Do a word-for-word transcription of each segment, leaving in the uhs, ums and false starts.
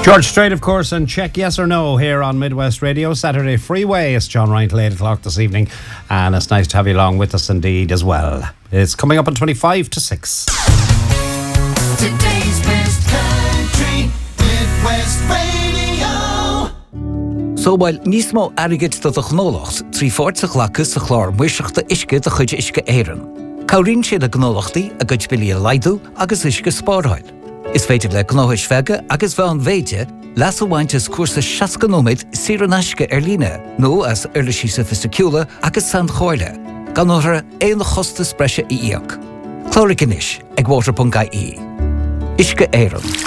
George Strait, of course, and Check Yes or No here on Midwest Radio. Saturday Freeway. It's John Ryan till eight o'clock this evening, and it's nice to have you along with us indeed as well. It's coming up on twenty-five to six. Today's best country, Midwest Radio. So while nísmó airgid do the gnólacht, trí fórtach lacus a chlár muiseachta isce de chuid isce éireann. Caurín sé le gnólachtaí a gcuid bilí a laidú agus isce spárthail. Is féidir le gnóthis fege agus bhean véide las a bhaintes cuasa seascanóid sír an aisce ar líne, nó as ar le sísa fisiciúla agus san choirle, gan nóthra éon chosta spreise i íoc. Chlóricanis ag water dot I E. Isce éireann.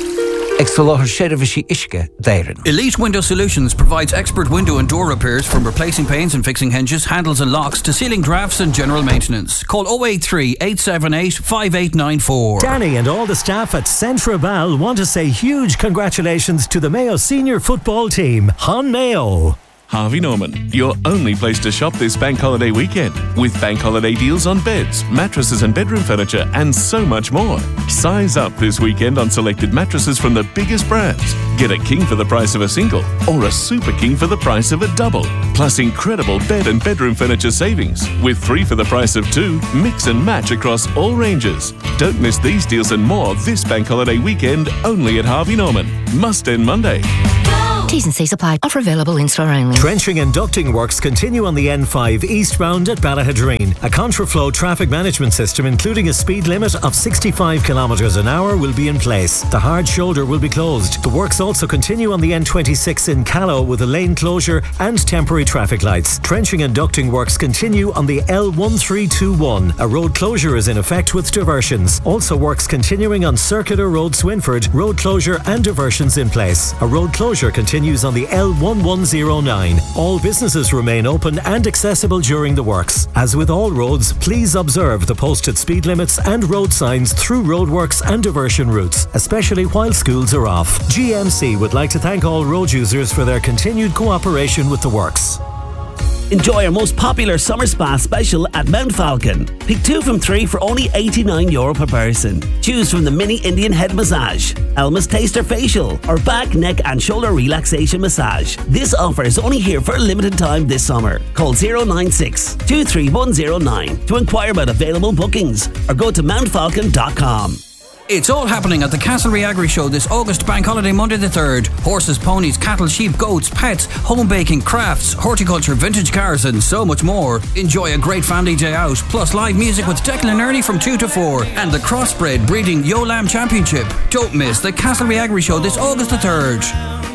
Elite Window Solutions provides expert window and door repairs, from replacing panes and fixing hinges, handles and locks to ceiling drafts and general maintenance. Call oh eight three, eight seven eight, five eight nine four. Danny and all the staff at Centra Bell want to say huge congratulations to the Mayo senior football team. Hon Mayo. Harvey Norman, your only place to shop this bank holiday weekend, with bank holiday deals on beds, mattresses and bedroom furniture, and so much more. Size up this weekend on selected mattresses from the biggest brands. Get a king for the price of a single, or a super king for the price of a double. Plus incredible bed and bedroom furniture savings, with three for the price of two. Mix and match across all ranges. Don't miss these deals and more this bank holiday weekend, only at Harvey Norman. Must end Monday. T's and C's apply. Offer available in store only. Trenching and ducting works continue on the N five eastbound at Ballahadreen. A contraflow traffic management system, including a speed limit of sixty-five kilometres an hour, will be in place. The hard shoulder will be closed. The works also continue on the N twenty-six in Callow with a lane closure and temporary traffic lights. Trenching and ducting works continue on the L one three two one. A road closure is in effect with diversions. Also works continuing on Circular Road Swinford, road closure and diversions in place. A road closure continues on the L one one zero nine. All businesses remain open and accessible during the works. As with all roads, please observe the posted speed limits and road signs through roadworks and diversion routes, especially while schools are off. G M C would like to thank all road users for their continued cooperation with the works. Enjoy our most popular summer spa special at Mount Falcon. Pick two from three for only eighty-nine euro per person. Choose from the mini Indian head massage, Elma's Taster facial, or back, neck and shoulder relaxation massage. This offer is only here for a limited time this summer. Call zero nine six, two three one zero nine to inquire about available bookings, or go to mount falcon dot com. It's all happening at the Castlereagh Agri Show this August Bank Holiday Monday the third. Horses, ponies, cattle, sheep, goats, pets, home baking, crafts, horticulture, vintage cars and so much more. Enjoy a great family day out, plus live music with Declan and Ernie from two to four and the Crossbred Breeding Yo Lamb Championship. Don't miss the Castlereagh Agri Show this August the third.